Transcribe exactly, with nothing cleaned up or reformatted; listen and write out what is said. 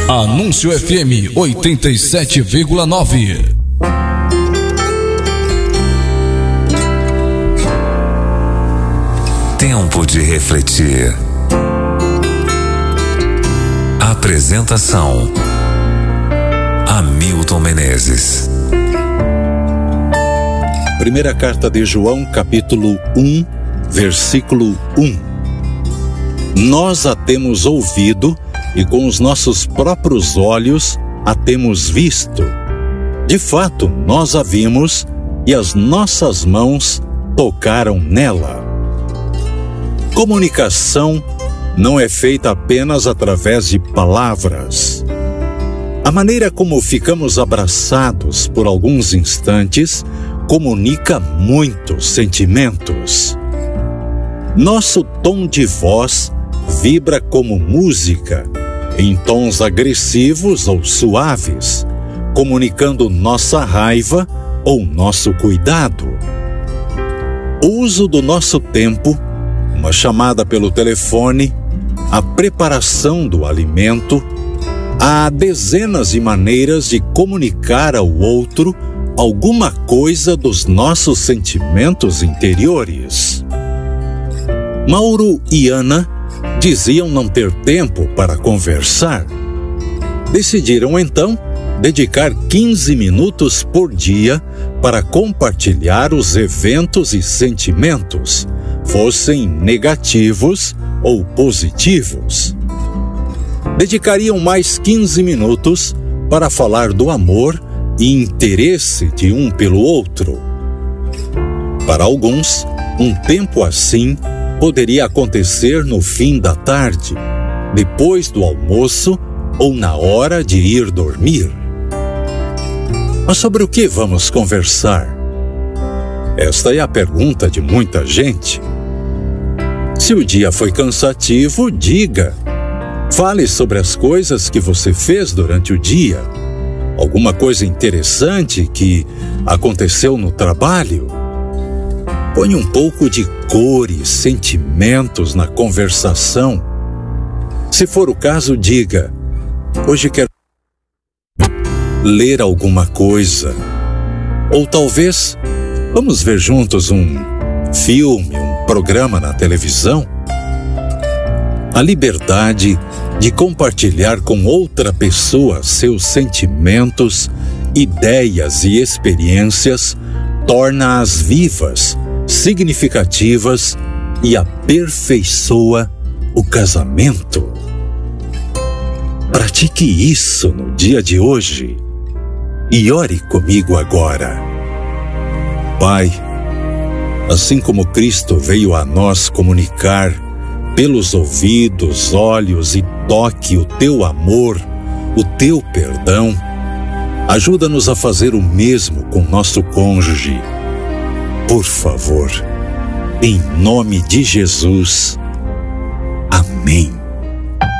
Anúncio F M oitenta e sete vírgula nove. Tempo de refletir. Apresentação: Hamilton Menezes. Primeira carta de João, capítulo um, versículo um. Nós a temos ouvido e com os nossos próprios olhos a temos visto. De fato, nós a vimos e as nossas mãos tocaram nela. Comunicação não é feita apenas através de palavras. A maneira como ficamos abraçados por alguns instantes comunica muitos sentimentos. Nosso tom de voz vibra como música, em tons agressivos ou suaves, comunicando nossa raiva ou nosso cuidado. O uso do nosso tempo, uma chamada pelo telefone, a preparação do alimento, há dezenas de maneiras de comunicar ao outro alguma coisa dos nossos sentimentos interiores. Mauro e Ana diziam não ter tempo para conversar. Decidiram então dedicar quinze minutos por dia para compartilhar os eventos e sentimentos, fossem negativos ou positivos. Dedicariam mais quinze minutos para falar do amor e interesse de um pelo outro. Para alguns, um tempo assim poderia acontecer no fim da tarde, depois do almoço ou na hora de ir dormir. Mas sobre o que vamos conversar? Esta é a pergunta de muita gente. Se o dia foi cansativo, diga. Fale sobre as coisas que você fez durante o dia. Alguma coisa interessante que aconteceu no trabalho. Põe um pouco de cor e sentimentos na conversação. Se for o caso, diga: hoje quero ler alguma coisa. Ou talvez, vamos ver juntos um filme, um programa na televisão. A liberdade de compartilhar com outra pessoa seus sentimentos, ideias e experiências torna-as vivas, significativas e aperfeiçoa o casamento. Pratique isso no dia de hoje e ore comigo agora. Pai, assim como Cristo veio a nós comunicar pelos ouvidos, olhos e toque o teu amor, o teu perdão, ajuda-nos a fazer o mesmo com nosso cônjuge. Por favor, em nome de Jesus. Amém.